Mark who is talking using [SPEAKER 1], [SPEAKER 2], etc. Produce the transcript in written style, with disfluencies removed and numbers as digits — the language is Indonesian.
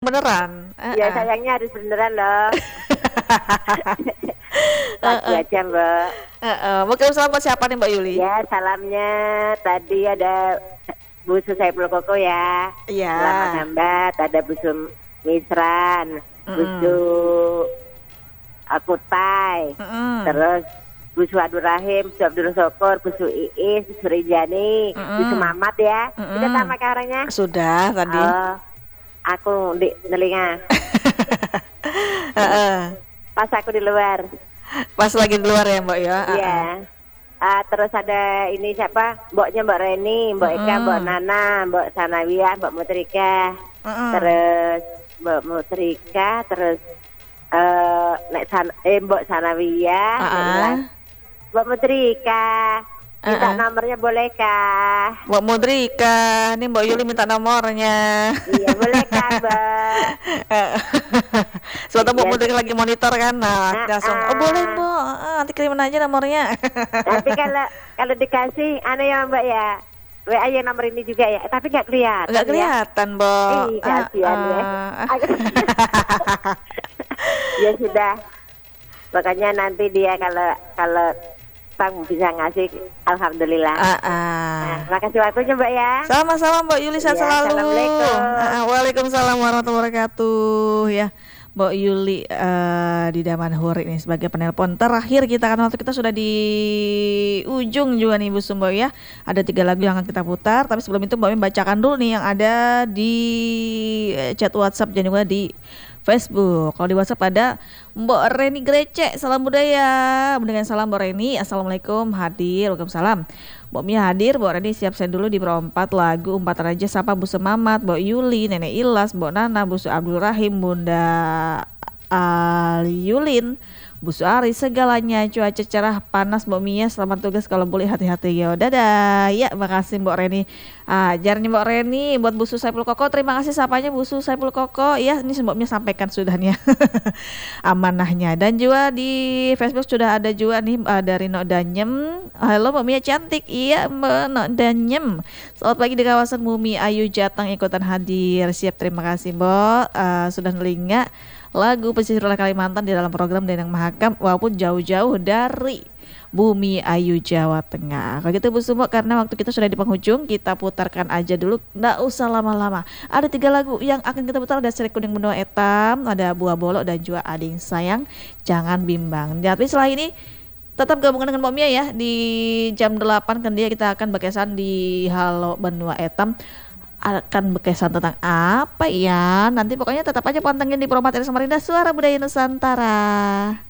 [SPEAKER 1] beneran.
[SPEAKER 2] Ya sayangnya harus beneran loh. Lagu aja Mbak.
[SPEAKER 1] Mau kirim salam buat siapa nih Mbak Yuli?
[SPEAKER 2] Ya salamnya tadi ada Bu Saiful Koko ya.
[SPEAKER 1] Iya.
[SPEAKER 2] Selamat Hambat, ada Bu Misran, Bu Akutai, terus Bu Abdul Rahim, Bu Abdul Syukur, Bu Iis, Bu Rijani, Bu Mamat ya. Sudah sama ke orangnya?
[SPEAKER 1] Sudah tadi.
[SPEAKER 2] Oh, aku di telinga. Pas aku di luar.
[SPEAKER 1] Pas lagi di luar ya Mbak ya?
[SPEAKER 2] Iya. Terus ada ini siapa? Mboknya Mbak Reni, Mbak Eka, Mbak Nana, Mbak Sanawiyah, Mbak Mutrika. Terus Mbak Mutrika, terus Mbak Sanawiyah, Mbak Mutrika. Minta nomornya bolehkah?
[SPEAKER 1] Mbak Mudrika, ini Mbak Yuli minta nomornya.
[SPEAKER 2] Iya bolehkah Mbak?
[SPEAKER 1] Soalnya Mbak Mudrika lagi monitor kan, nah langsung boleh Mbak, nanti kirimin aja nomornya.
[SPEAKER 2] Tapi kalau dikasih, ya Mbak ya, WA yang nomor ini juga ya, tapi nggak kelihatan.
[SPEAKER 1] Nggak kelihatan Mbak.
[SPEAKER 2] Kasihan ya. Ya sudah, makanya nanti dia kalau Bang bisa ngasih, alhamdulillah. Nah, makasih waktunya Mbak ya.
[SPEAKER 1] Sama-sama Mbak Yuli, sehat selalu.
[SPEAKER 2] Assalamualaikum.
[SPEAKER 1] Waalaikumsalam warahmatullahi wabarakatuh. Ya, Mbak Yuli di Damanhuri ini sebagai penelpon terakhir kita, karena waktu kita sudah di ujung juga nih Bu Sumbo ya. Ada 3 lagu yang akan kita putar, tapi sebelum itu Mbak Mimi bacakan dulu nih yang ada di chat WhatsApp dan juga di Facebook. Kalau di WhatsApp ada Mbak Reni Grece, salam budaya. Dengan salam Mbak Reni, assalamualaikum, hadir. Waalaikumsalam. Mbak Mia hadir, Mbak Reni siap send dulu di perempat lagu Umpat Raja, Sapa Bu Semamat, Mbak Yuli, Nenek Ilas, Mbak Nana, Bu Abdul Rahim, Bunda Yulin, Bu Suari, segalanya cuaca cerah panas Mbak Mia, selamat tugas kalau boleh hati-hati ya. Dadah. Ya, makasih Mbak Reni. Ajarnya Mbak Reni buat Bu Saiful Koko, terima kasih sapanya Bu Saiful Koko. Ya, ini Mbak Mia sampaikan sudah nih amanahnya. Dan juga di Facebook sudah ada juga nih dari Nok Danyem. Halo Mbak Mia cantik. Iya Mbak Nok Danyem. Selamat pagi di kawasan Bumi Ayu Jatang ikutan hadir. Siap, terima kasih Mbak sudah nelinga lagu pesisir Kalimantan di dalam program Dendang Mahakam walaupun jauh-jauh dari Bumi Ayu Jawa Tengah. Kalau gitu Bu Sumo, karena waktu kita sudah di penghujung, kita putarkan aja dulu, nggak usah lama-lama. Ada 3 lagu yang akan kita putar, ada Serik Kuning Benua Etam, ada Buah Bolok, dan juga Ading Sayang Jangan Bimbang. Tapi setelah ini tetap gabungan dengan Mbak Mia ya, di jam 8 kan dia kita akan berkesan di Halo Benua Etam. Akan berkesan tentang apa ya? Nanti pokoknya tetap aja pantengin di Promat Samarinda, Suara Budaya Nusantara.